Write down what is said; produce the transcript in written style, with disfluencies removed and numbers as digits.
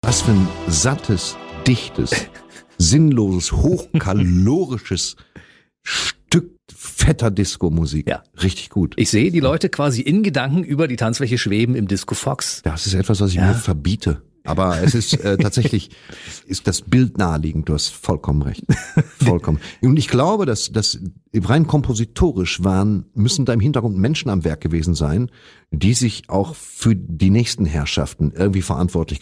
Was für ein sattes, dichtes, sinnloses, hochkalorisches Stück fetter Disco-Musik. Ja. Richtig gut. Ich sehe die Leute quasi in Gedanken über die Tanzfläche schweben im Disco Fox. Das ist etwas, was ich mir verbiete. Aber es ist tatsächlich, ist das Bild naheliegend. Du hast vollkommen recht. Vollkommen. Und ich glaube, dass rein kompositorisch müssen da im Hintergrund Menschen am Werk gewesen sein, die sich auch für die nächsten Herrschaften irgendwie verantwortlich